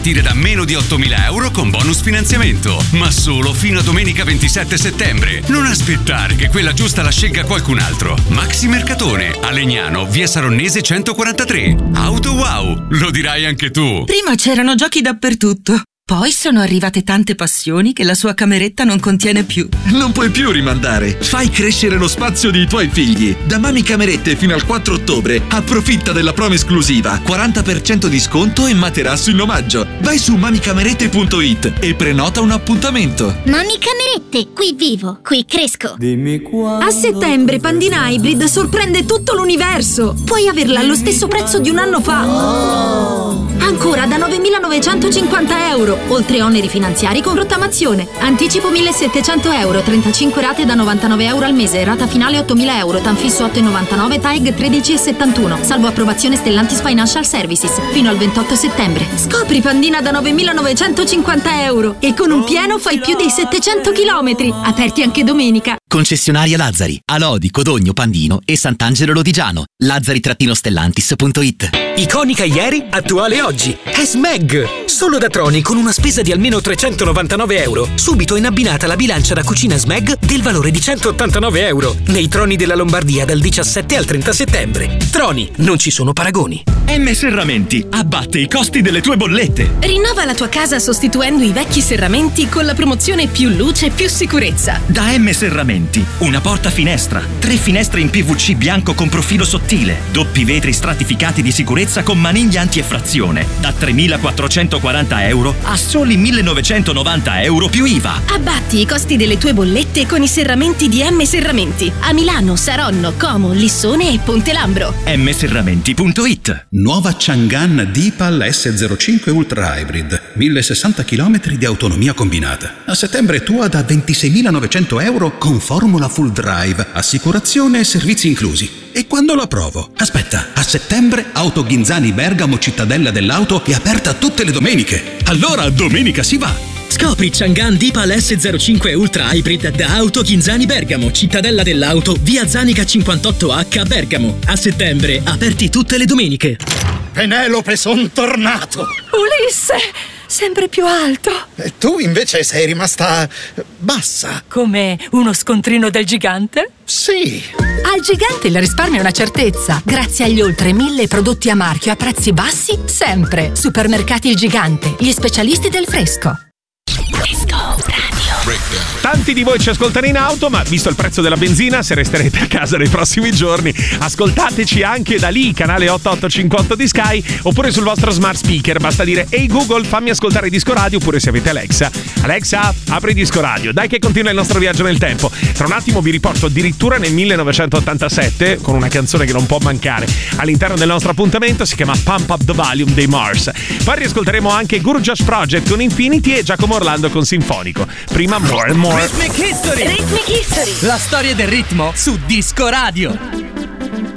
partire da meno di 8.000 euro con bonus finanziamento. Ma solo fino a domenica 27 settembre. Non aspettare che quella giusta la scelga qualcun altro. Maxi Mercatone, a Legnano, via Saronnese 143. Auto Wow, lo dirai anche tu. Prima c'erano giochi dappertutto. Poi sono arrivate tante passioni che la sua cameretta non contiene più. Non puoi più rimandare. Fai crescere lo spazio dei tuoi figli. Da Mami Camerette fino al 4 ottobre approfitta della promo esclusiva. 40% di sconto e materasso in omaggio. Vai su mamicamerette.it e prenota un appuntamento. Mami Camerette, qui vivo, qui cresco. Dimmi qua. A settembre Pandina Hybrid sorprende tutto l'universo. Puoi averla allo stesso prezzo di un anno fa. Ancora da 9.950 euro. Oltre oneri finanziari con rottamazione. Anticipo 1.700 euro, 35 rate da 99 euro al mese, rata finale 8.000 euro, tanfisso 8,99, TAEG 13,71. Salvo approvazione Stellantis Financial Services. Fino al 28 settembre. Scopri Pandina da 9.950 euro. E con un pieno fai più dei 700 chilometri. Aperti anche domenica. Concessionaria Lazzari, a Lodi, Codogno, Pandino e Sant'Angelo Lodigiano. Lazzari-Stellantis.it. Iconica ieri, attuale oggi. È Smeg! Solo da Troni con una spesa di almeno 399 euro. Subito in abbinata la bilancia da cucina Smeg del valore di 189 euro. Nei Troni della Lombardia dal 17 al 30 settembre. Troni, non ci sono paragoni. M Serramenti, abbatte i costi delle tue bollette. Rinnova la tua casa sostituendo i vecchi serramenti con la promozione più luce, più sicurezza. Da M Serramenti, una porta finestra, 3 finestre in PVC bianco con profilo sottile, doppi vetri stratificati di sicurezza con maniglia anti-effrazione, da 3.440 euro a soli 1.990 euro più IVA. Abbatti i costi delle tue bollette con i serramenti di M Serramenti a Milano, Saronno, Como, Lissone e Ponte Lambro. mserramenti.it. Nuova Chang'an Deepal S05 Ultra Hybrid, 1060 km di autonomia combinata. A settembre tua da 26.900 euro con formula full drive, assicurazione e servizi inclusi. E quando la provo? Aspetta, a settembre Auto Ghinzani Bergamo Cittadella dell'Auto è aperta tutte le domeniche. Allora domenica si va! Scopri Chang'an Deepal S05 Ultra Hybrid da Auto Ghinzani Bergamo, Cittadella dell'Auto, via Zanica 58H Bergamo. A settembre, aperti tutte le domeniche. Penelope, son tornato! Ulisse, sempre più alto. E tu invece sei rimasta bassa. Come uno scontrino del gigante? Sì. Al gigante il risparmio è una certezza. Grazie agli oltre 1.000 prodotti a marchio a prezzi bassi, sempre. Supermercati Il Gigante, gli specialisti del fresco. Tanti di voi ci ascoltano in auto, ma visto il prezzo della benzina, se resterete a casa nei prossimi giorni, ascoltateci anche da lì, canale 8858 di Sky, oppure sul vostro smart speaker. Basta dire: ehi Google, fammi ascoltare Disco Radio, oppure se avete Alexa, apri Disco Radio. Dai che continua il nostro viaggio nel tempo. Tra un attimo vi riporto addirittura nel 1987 con una canzone che non può mancare all'interno del nostro appuntamento, si chiama Pump Up the Volume dei Mars. Poi riascolteremo anche Gurjosh Project con Infinity e Giacomo Orlando con Sinfonico. Prima More and More. Rhythmic History. La storia del ritmo su Disco Radio.